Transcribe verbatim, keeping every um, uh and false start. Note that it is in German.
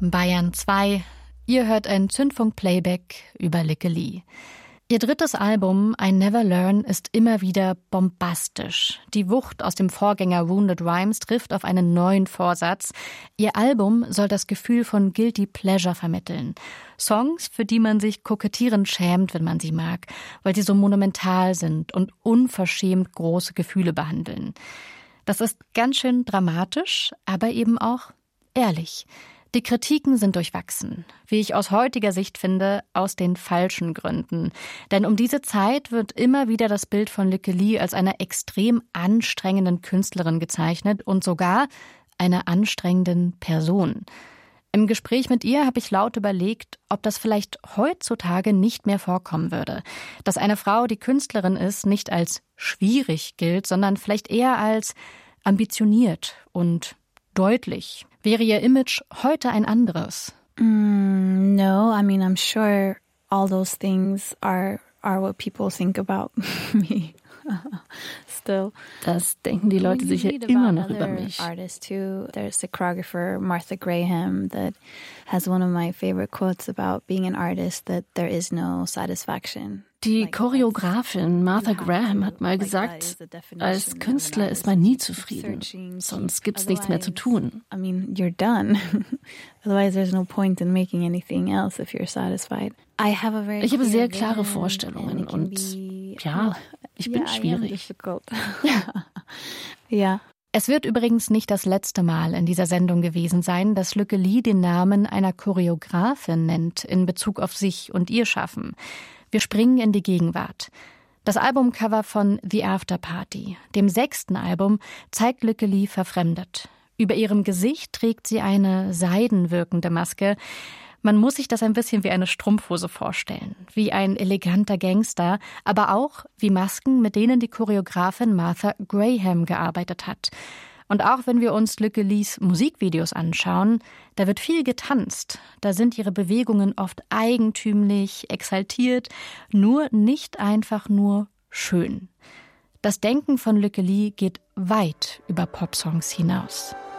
Bayern zwei. Ihr hört ein Zündfunk-Playback über Lykke Li. Ihr drittes Album I Never Learn ist immer wieder bombastisch. Die Wucht aus dem Vorgänger Wounded Rhymes trifft auf einen neuen Vorsatz. Ihr Album soll das Gefühl von Guilty Pleasure vermitteln. Songs, für die man sich kokettierend schämt, wenn man sie mag, weil sie so monumental sind und unverschämt große Gefühle behandeln. Das ist ganz schön dramatisch, aber eben auch ehrlich. Die Kritiken sind durchwachsen. Wie ich aus heutiger Sicht finde, aus den falschen Gründen. Denn um diese Zeit wird immer wieder das Bild von Lykke Li als einer extrem anstrengenden Künstlerin gezeichnet und sogar einer anstrengenden Person. Im Gespräch mit ihr habe ich laut überlegt, ob das vielleicht heutzutage nicht mehr vorkommen würde. Dass eine Frau, die Künstlerin ist, nicht als schwierig gilt, sondern vielleicht eher als ambitioniert und deutlich. Wäre ihr Image heute ein anderes? Mm, no, I mean, I'm sure all those things are are what people think about me. Still. Das denken die Leute sicher immer noch über mich. Artists too. There's a choreographer, Martha Graham, that has one of my favorite quotes about being an artist, that there is no satisfaction. Die Choreografin Martha Graham hat mal gesagt, als Künstler ist man nie zufrieden, sonst gibt's nichts mehr zu tun. I mean, you're done. Otherwise there's no point in making anything else if you're satisfied. I have a very Ich habe sehr klare Vorstellungen und ja, ich bin schwierig. Ja. Es wird übrigens nicht das letzte Mal in dieser Sendung gewesen sein, dass Lykke Li den Namen einer Choreografin nennt in Bezug auf sich und ihr Schaffen. Wir springen in die Gegenwart. Das Albumcover von The After Party, dem sechsten Album, zeigt Lykke Li verfremdet. Über ihrem Gesicht trägt sie eine seidenwirkende Maske. Man muss sich das ein bisschen wie eine Strumpfhose vorstellen, wie ein eleganter Gangster, aber auch wie Masken, mit denen die Choreografin Martha Graham gearbeitet hat. Und auch wenn wir uns Lykke Lis Musikvideos anschauen, da wird viel getanzt. Da sind ihre Bewegungen oft eigentümlich, exaltiert, nur nicht einfach nur schön. Das Denken von Lykke Li geht weit über Popsongs hinaus.